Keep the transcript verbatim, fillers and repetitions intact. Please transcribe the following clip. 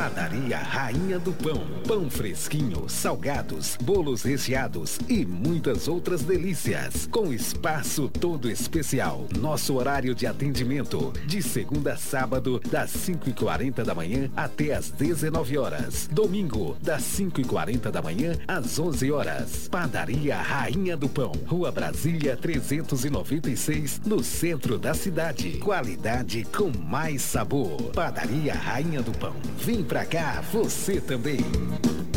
Padaria Rainha do Pão. Pão fresquinho, salgados, bolos recheados e muitas outras delícias. Com espaço todo especial. Nosso horário de atendimento, de segunda a sábado, das cinco e quarenta da manhã até às dezenove horas. Domingo, das cinco e quarenta da manhã às onze horas. Padaria Rainha do Pão. Rua Brasília trezentos e noventa e seis, no centro da cidade. Qualidade com mais sabor. Padaria Rainha do Pão. Vem pra cá, você também.